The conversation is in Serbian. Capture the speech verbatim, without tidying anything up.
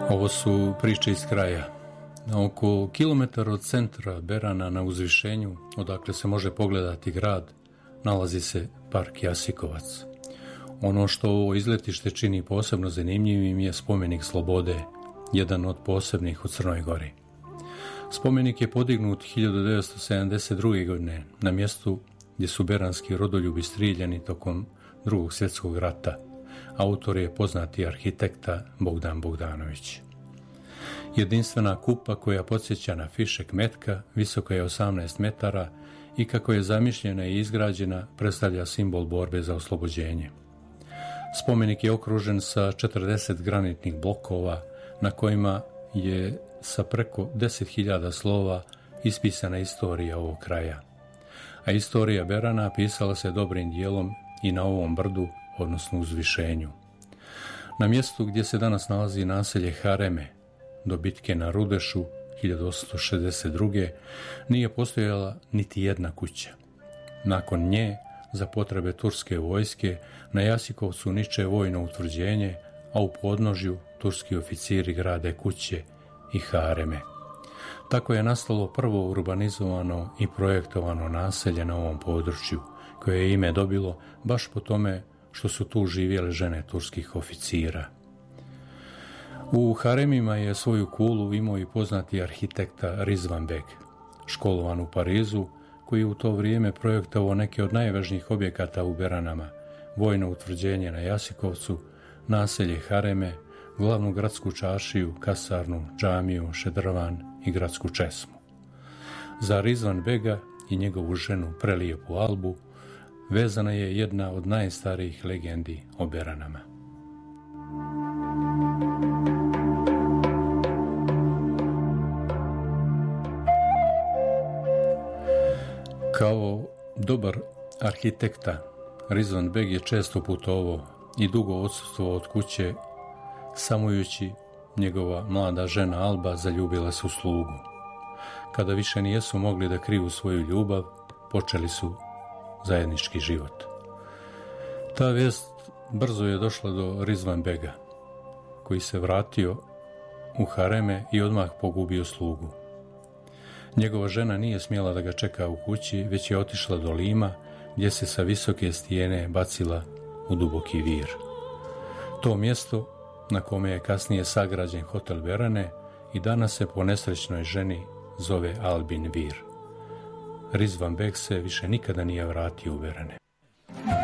Ovo su priče iz kraja. Na oko kilometar od centra Berana na uzvišenju, odakle se može pogledati grad, nalazi se park Jasikovac. Ono što ovo izletište čini posebno zanimljivim je spomenik slobode, jedan od posebnih u Crnoj Gori. Spomenik je podignut hiljadu devetsto sedamdeset druge. godine na mjestu gdje su beranski rodoljubi strijeljani tokom Drugog svjetskog rata. Autor je poznati arhitekta Bogdan Bogdanović. Jedinstvena kupa koja podsjeća na fišek metka, visoka je osamnaest metara i kako je zamišljena i izgrađena predstavlja simbol borbe za oslobođenje. Spomenik je okružen sa četrdeset granitnih blokova na kojima je sa preko deset hiljada slova ispisana istorija ovog kraja. A istorija Berana pisala se dobrim dijelom i na ovom brdu, odnosno uzvišenju. Na mjestu gdje se danas nalazi naselje Hareme, do bitke na Rudešu hiljadu osamsto šezdeset druge. nije postojala niti jedna kuća. Nakon nje, za potrebe turske vojske, na Jasikovcu niče vojno utvrđenje, a u podnožju turski oficiri grade kuće i hareme. Tako je nastalo prvo urbanizovano i projektovano naselje na ovom području, koje je ime dobilo baš po tome što su tu živjele žene turskih oficira. U haremima je svoju kulu imao i poznati arhitekta Rizvan Beg, školovan u Parizu, koji je u to vrijeme projektovao neke od najvažnijih objekata u Beranama, vojno utvrđenje na Jasikovcu, naselje Hareme, glavnu gradsku čaršiju, kasarnu, džamiju, šedrvan i gradsku česmu. Za Rizvan Bega i njegovu ženu prelijepu Albu vezana je jedna od najstarijih legendi o Beranama. Kao dobar arhitekta, Rizvan Beg je često putovao i dugo odsustvovao od kuće, samujući njegova mlada žena Alba zaljubila se u slugu. Kada više nijesu mogli da kriju svoju ljubav, počeli su zajednički život. Ta vijest brzo je došla do Rizvan Bega, koji se vratio u hareme i odmah pogubio slugu. Njegova žena nije smjela da ga čeka u kući, već je otišla do Lima, gdje se sa visoke stijene bacila u duboki vir. To mjesto, na kome je kasnije sagrađen hotel Berane, i danas se po nesrećnoj ženi zove Albin Vir. Rizvan Beg se više nikada nije vratio u Berane.